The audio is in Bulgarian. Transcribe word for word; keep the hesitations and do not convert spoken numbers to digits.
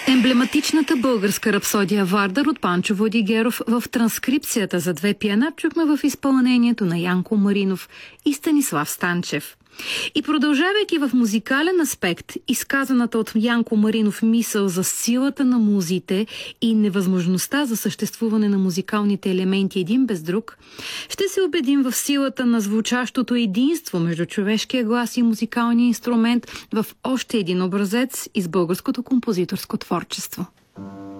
Емблематичната българска рапсодия Вардар от Панчо Владигеров в транскрипцията за две пиана чухме в изпълнението на Янко Маринов и Станислав Станчев. И продължавайки в музикален аспект, изказаната от Янко Маринов мисъл за силата на музите и невъзможността за съществуване на музикалните елементи един без друг, ще се убедим в силата на звучащото единство между човешкия глас и музикалния инструмент в още един образец из българското композиторско творчество.